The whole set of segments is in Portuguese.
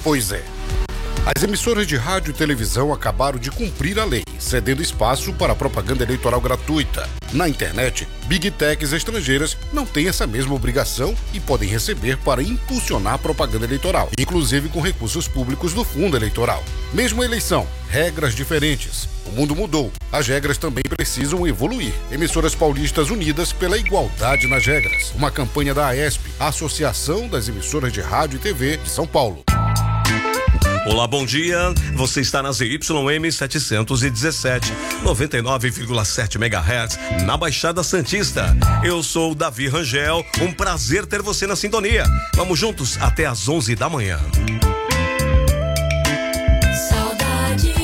Pois é. As emissoras de rádio e televisão acabaram de cumprir a lei, cedendo espaço para propaganda eleitoral gratuita. Na internet, Big Techs estrangeiras não têm essa mesma obrigação e podem receber para impulsionar propaganda eleitoral, inclusive com recursos públicos do fundo eleitoral. Mesma eleição, regras diferentes. O mundo mudou. As regras também precisam evoluir. Emissoras paulistas unidas pela igualdade nas regras. Uma campanha da AESP, Associação das Emissoras de Rádio e TV de São Paulo. Olá, bom dia. Você está na ZYM 717, 99,7 MHz, na Baixada Santista. Eu sou o Davi Rangel. Um prazer ter você na sintonia. Vamos juntos até às 11 da manhã. Saudade.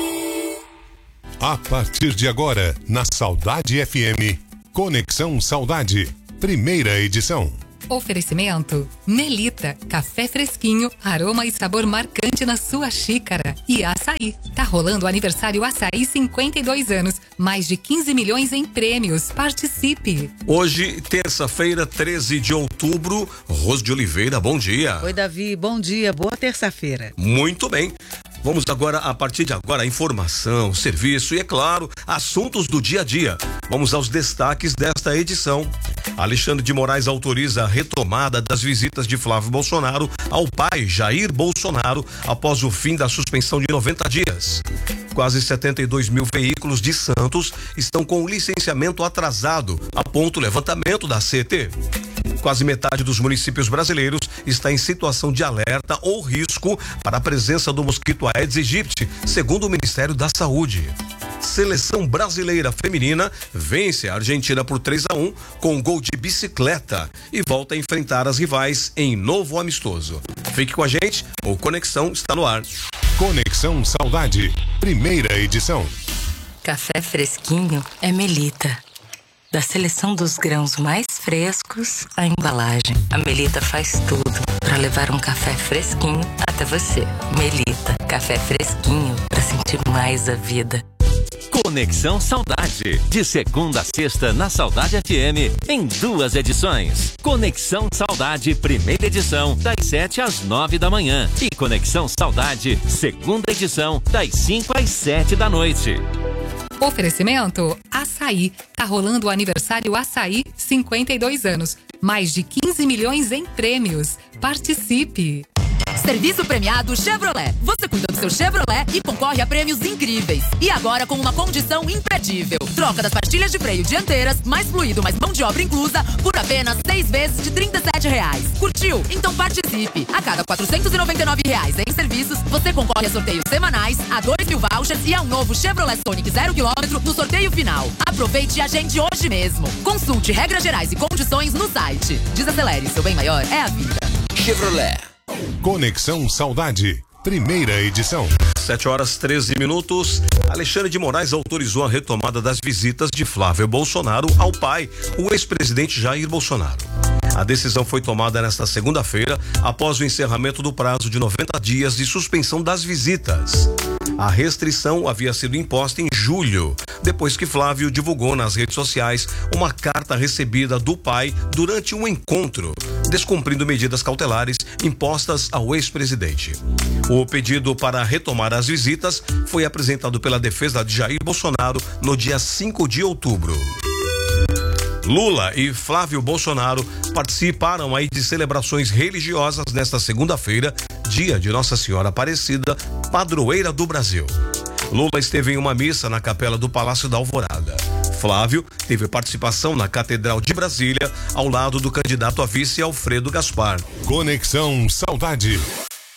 A partir de agora, na Saudade FM, Conexão Saudade, primeira edição. Oferecimento Melita, café fresquinho, aroma e sabor marcante na sua xícara. E Açaí, tá rolando o aniversário Açaí 52 anos, mais de 15 milhões em prêmios, participe. Hoje, terça-feira, 13 de outubro, Rose de Oliveira, bom dia. Oi, Davi, bom dia, boa terça-feira. Muito bem. Vamos agora, a partir de agora, informação, serviço e, é claro, assuntos do dia a dia. Vamos aos destaques desta edição. Alexandre de Moraes autoriza a retomada das visitas de Flávio Bolsonaro ao pai Jair Bolsonaro após o fim da suspensão de 90 dias. Quase 72 mil veículos de Santos estão com o licenciamento atrasado, aponta o levantamento da CET. Quase metade dos municípios brasileiros está em situação de alerta ou risco para a presença do mosquito Aedes aegypti, segundo o Ministério da Saúde. Seleção brasileira feminina vence a Argentina por 3-1 com um gol de bicicleta e volta a enfrentar as rivais em novo amistoso. Fique com a gente, o Conexão está no ar. Conexão Saudade, primeira edição. Café fresquinho é Melita. Da seleção dos grãos mais frescos à embalagem, a Melita faz tudo para levar um café fresquinho até você. Melita, café fresquinho para sentir mais a vida. Conexão Saudade, de segunda a sexta na Saudade FM, em 2 edições. Conexão Saudade, primeira edição, das 7 às 9 da manhã. E Conexão Saudade, segunda edição, das 5 às 7 da noite. Oferecimento Açaí, tá rolando o aniversário Açaí 52 anos, mais de 15 milhões em prêmios. Participe! Serviço premiado Chevrolet. Você cuida do seu Chevrolet e concorre a prêmios incríveis. E agora com uma condição imperdível. Troca das pastilhas de freio dianteiras, mais fluido, mais mão de obra inclusa, por apenas 6 vezes de R$37. Curtiu? Então participe. A cada R$499 em serviços, você concorre a sorteios semanais, a 2.000 vouchers e a um novo Chevrolet Sonic 0 km no sorteio final. Aproveite e agende hoje mesmo. Consulte regras gerais e condições no site. Desacelere, seu bem maior é a vida. Chevrolet. Conexão Saudade, primeira edição. 7h13. Alexandre de Moraes autorizou a retomada das visitas de Flávio Bolsonaro ao pai, o ex-presidente Jair Bolsonaro. A decisão foi tomada nesta segunda-feira, após o encerramento do prazo de 90 dias de suspensão das visitas. A restrição havia sido imposta em julho, depois que Flávio divulgou nas redes sociais uma carta recebida do pai durante um encontro, descumprindo medidas cautelares impostas ao ex-presidente. O pedido para retomar as visitas foi apresentado pela defesa de Jair Bolsonaro no dia 5 de outubro. Lula e Flávio Bolsonaro participaram aí de celebrações religiosas nesta segunda-feira, dia de Nossa Senhora Aparecida, padroeira do Brasil. Lula esteve em uma missa na capela do Palácio da Alvorada. Flávio teve participação na Catedral de Brasília, ao lado do candidato a vice Alfredo Gaspar. Conexão Saudade.